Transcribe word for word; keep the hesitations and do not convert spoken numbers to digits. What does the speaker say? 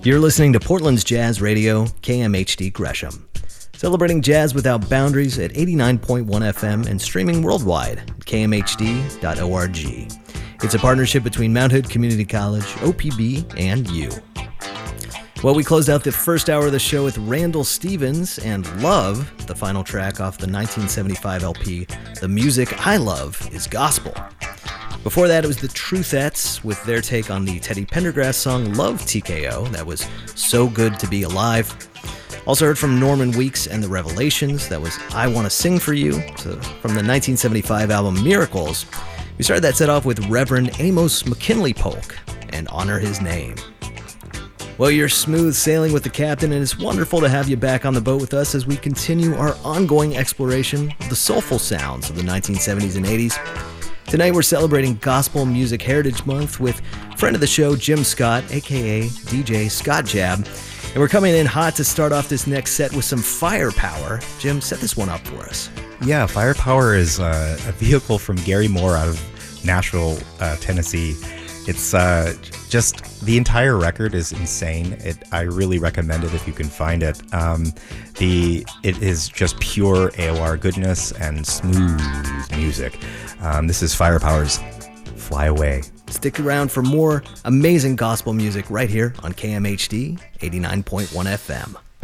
You're listening to Portland's Jazz Radio, K M H D Gresham. Celebrating jazz without boundaries at eighty-nine point one F M and streaming worldwide at k m h d dot org. It's a partnership between Mount Hood Community College, O P B, and you. Well, we closed out the first hour of the show with Randall Stevens and Love, the final track off the nineteen seventy-five L P, The Music I Love Is Gospel. Before that, it was the Truthettes with their take on the Teddy Pendergrass song Love T K O. That was So Good to Be Alive. Also heard from Norman Weeks and the Revelations. That was I Want to Sing for You. So from the nineteen seventy-five album Miracles. We started that set off with Reverend Amos McKinley Polk and Honor His Name. Well, you're smooth sailing with the captain, and it's wonderful to have you back on the boat with us as we continue our ongoing exploration of the soulful sounds of the nineteen seventies and eighties. Tonight we're celebrating Gospel Music Heritage Month with friend of the show Jim Scott, aka D J Scott Jab. And we're coming in hot to start off this next set with some Firepower. Jim, set this one up for us. Yeah, Firepower is uh, a vehicle from Gary Moore out of Nashville, uh, Tennessee. It's uh, just, the entire record is insane. It, I really recommend it if you can find it. Um, the It is just pure A O R goodness and smooth music. Um, this is Firepower's Fly Away. Stick around for more amazing gospel music right here on K M H D eighty-nine point one F M.